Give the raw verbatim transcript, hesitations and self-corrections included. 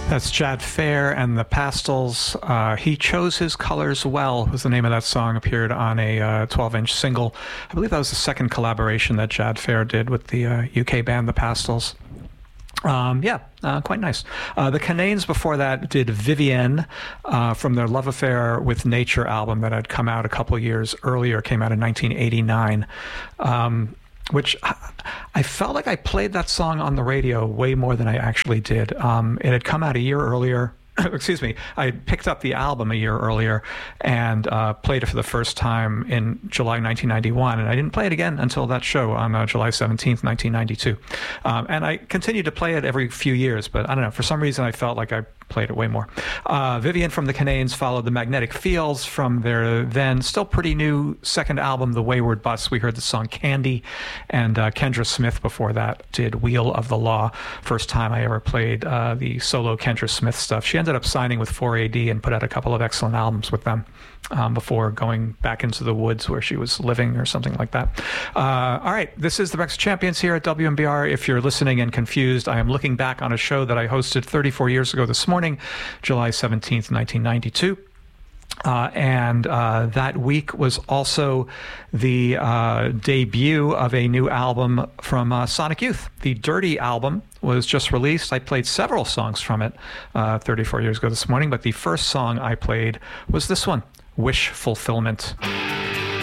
That's Jad Fair and the Pastels. Uh, He Chose His Colors Well was the name of that song. Appeared on a uh, twelve-inch single. I believe that was the second collaboration that Jad Fair did with the uh, U K band The Pastels. Um, yeah, uh, quite nice. Uh, the Cananes before that did Vivienne uh, from their Love Affair with Nature album that had come out a couple years earlier, came out in nineteen eighty-nine. Um, which I, I felt like I played that song on the radio way more than I actually did. Um, it had come out a year earlier. Excuse me. I picked up the album a year earlier and uh, played it for the first time in July nineteen ninety-one, and I didn't play it again until that show on uh, July seventeenth, nineteen ninety-two. Um, and I continued to play it every few years, but I don't know. For some reason, I felt like I played it way more. Uh, Vivienne from the Cananes followed the Magnetic Fields from their then still pretty new second album, The Wayward Bus. We heard the song Candy, and uh, Kendra Smith before that did Wheel of the Law. First time I ever played uh, the solo Kendra Smith stuff. She ended up signing with four A D and put out a couple of excellent albums with them um, before going back into the woods where she was living or something like that. Uh, all right, this is the Breakfast Champions here at W M B R. If you're listening and confused, I am looking back on a show that I hosted thirty-four years ago this morning, July seventeenth, nineteen ninety-two. Uh, and uh, that week was also the uh, debut of a new album from uh, Sonic Youth. The Dirty album was just released. I played several songs from it uh, thirty-four years ago this morning, but the first song I played was this one, Wish Fulfillment.